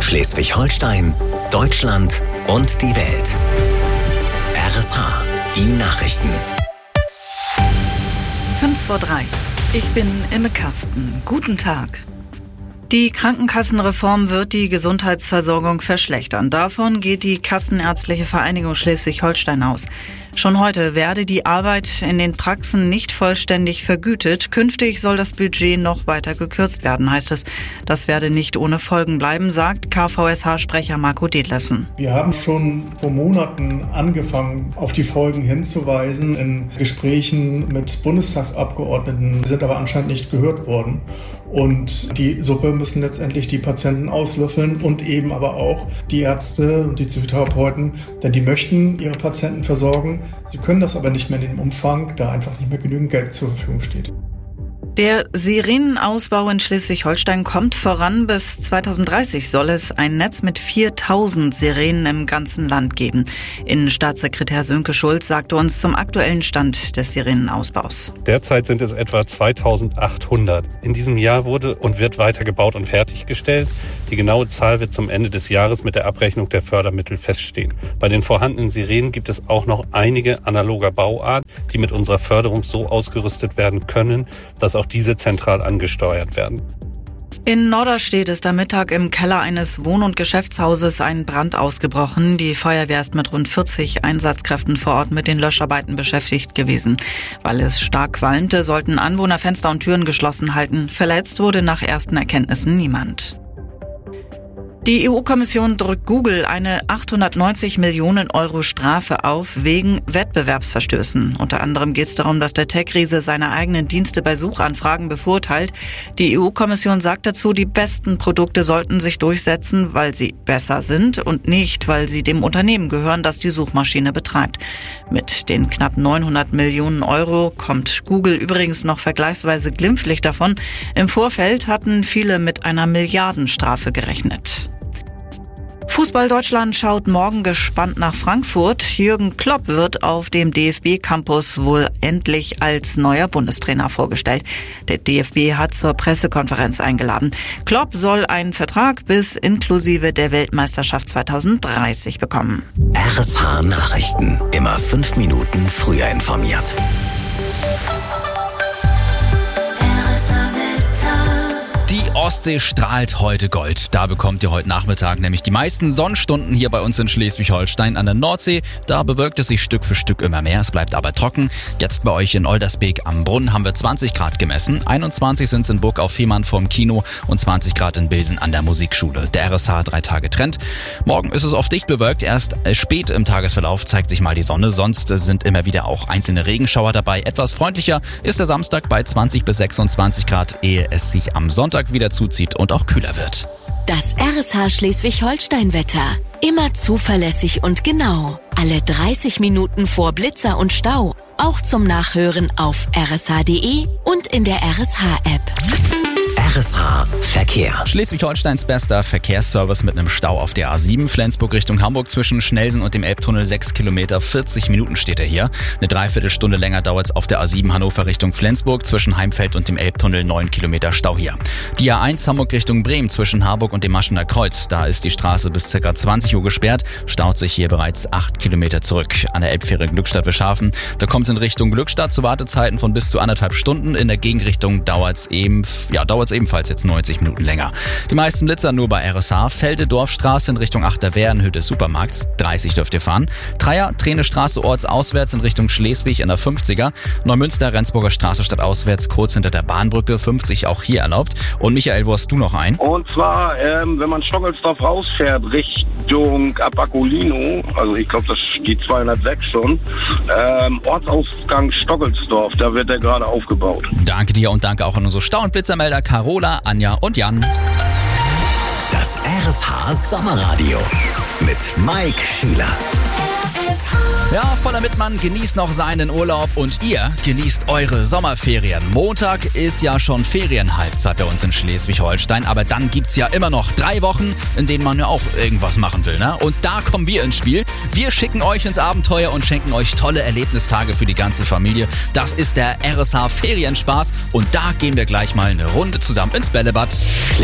Schleswig-Holstein, Deutschland und die Welt. RSH, die Nachrichten. 5:03. Ich bin Imme Kasten. Guten Tag. Die Krankenkassenreform wird die Gesundheitsversorgung verschlechtern. Davon geht die Kassenärztliche Vereinigung Schleswig-Holstein aus. Schon heute werde die Arbeit in den Praxen nicht vollständig vergütet. Künftig soll das Budget noch weiter gekürzt werden, heißt es. Das werde nicht ohne Folgen bleiben, sagt KVSH-Sprecher Marco Detlefsen. Wir haben schon vor Monaten angefangen, auf die Folgen hinzuweisen. In Gesprächen mit Bundestagsabgeordneten sind aber anscheinend nicht gehört worden. Und die Suppe müssen letztendlich die Patienten auslöffeln und eben aber auch die Ärzte und die Psychotherapeuten, denn die möchten ihre Patienten versorgen. Sie können das aber nicht mehr in dem Umfang, da einfach nicht mehr genügend Geld zur Verfügung steht. Der Sirenenausbau in Schleswig-Holstein kommt voran. Bis 2030 soll es ein Netz mit 4000 Sirenen im ganzen Land geben. Innenstaatssekretär Sönke Schulz sagte uns zum aktuellen Stand des Sirenenausbaus. Derzeit sind es etwa 2800. In diesem Jahr wurde und wird weiter gebaut und fertiggestellt. Die genaue Zahl wird zum Ende des Jahres mit der Abrechnung der Fördermittel feststehen. Bei den vorhandenen Sirenen gibt es auch noch einige analoger Bauart, die mit unserer Förderung so ausgerüstet werden können, dass auch diese zentral angesteuert werden. In Norderstedt ist am Mittag im Keller eines Wohn- und Geschäftshauses ein Brand ausgebrochen. Die Feuerwehr ist mit rund 40 Einsatzkräften vor Ort mit den Löscharbeiten beschäftigt gewesen. Weil es stark qualmte, sollten Anwohner Fenster und Türen geschlossen halten. Verletzt wurde nach ersten Erkenntnissen niemand. Die EU-Kommission drückt Google eine 890 Millionen Euro Strafe auf wegen Wettbewerbsverstößen. Unter anderem geht es darum, dass der Tech-Riese seine eigenen Dienste bei Suchanfragen bevorteilt. Die EU-Kommission sagt dazu, die besten Produkte sollten sich durchsetzen, weil sie besser sind und nicht, weil sie dem Unternehmen gehören, das die Suchmaschine betreibt. Mit den knapp 900 Millionen Euro kommt Google übrigens noch vergleichsweise glimpflich davon. Im Vorfeld hatten viele mit einer Milliardenstrafe gerechnet. Fußball Deutschland schaut morgen gespannt nach Frankfurt. Jürgen Klopp wird auf dem DFB-Campus wohl endlich als neuer Bundestrainer vorgestellt. Der DFB hat zur Pressekonferenz eingeladen. Klopp soll einen Vertrag bis inklusive der Weltmeisterschaft 2030 bekommen. RSH Nachrichten. Immer 5 Minuten früher informiert. Die Ostsee strahlt heute Gold. Da bekommt ihr heute Nachmittag nämlich die meisten Sonnenstunden hier bei uns in Schleswig-Holstein. An der Nordsee, da bewölkt es sich Stück für Stück immer mehr. Es bleibt aber trocken. Jetzt bei euch in Oldersbeek am Brunnen haben wir 20 Grad gemessen. 21 sind es in Burg auf Fehmarn vorm Kino und 20 Grad in Bilsen an der Musikschule. Der RSH 3 Tage Trend. Morgen ist es oft dicht bewölkt. Erst spät im Tagesverlauf zeigt sich mal die Sonne. Sonst sind immer wieder auch einzelne Regenschauer dabei. Etwas freundlicher ist der Samstag bei 20 bis 26 Grad, ehe es sich am Sonntag wieder zuzieht und auch kühler wird. Das RSH Schleswig-Holstein-Wetter. Immer zuverlässig und genau. Alle 30 Minuten vor Blitzer und Stau. Auch zum Nachhören auf rsh.de und in der RSH-App. RSH Verkehr. Schleswig-Holsteins bester Verkehrsservice mit einem Stau auf der A7 Flensburg Richtung Hamburg zwischen Schnellsen und dem Elbtunnel 6 Kilometer, 40 Minuten steht er hier. Eine Dreiviertelstunde länger dauert es auf der A7 Hannover Richtung Flensburg zwischen Heimfeld und dem Elbtunnel, 9 Kilometer Stau hier. Die A1 Hamburg Richtung Bremen zwischen Harburg und dem Maschener Kreuz, da ist die Straße bis ca. 20 Uhr gesperrt, staut sich hier bereits 8 Kilometer zurück. An der Elbfähre Glückstadt-Wischhafen, da kommt es in Richtung Glückstadt zu Wartezeiten von bis zu 1,5 Stunden. In der Gegenrichtung dauert es ebenfalls jetzt 90 Minuten länger. Die meisten Blitzer nur bei RSH. Felde-Dorfstraße in Richtung Achterwehr in Höhe des Supermarkts, 30 dürft ihr fahren. Dreier, Trene-Straße ortsauswärts in Richtung Schleswig in der 50er. Neumünster, Rendsburger Straße stadtauswärts, kurz hinter der Bahnbrücke, 50 auch hier erlaubt. Und Michael, wo hast du noch ein? Und zwar, wenn man Stockelsdorf rausfährt, Richtung Abacolino, also ich glaube, das die 206 schon, Ortsausgang Stockelsdorf, da wird der gerade aufgebaut. Danke dir und danke auch an unsere Stau- und Blitzermelder Carola, Anja und Jan. Das RSH Sommerradio mit Mike Schüler. Ja, voller Mitmann genießt noch seinen Urlaub und ihr genießt eure Sommerferien. Montag ist ja schon Ferienhalbzeit bei uns in Schleswig-Holstein, aber dann gibt's ja immer noch 3 Wochen, in denen man ja auch irgendwas machen will, ne? Und da kommen wir ins Spiel. Wir schicken euch ins Abenteuer und schenken euch tolle Erlebnistage für die ganze Familie. Das ist der RSH Ferienspaß und da gehen wir gleich mal eine Runde zusammen ins Bällebad.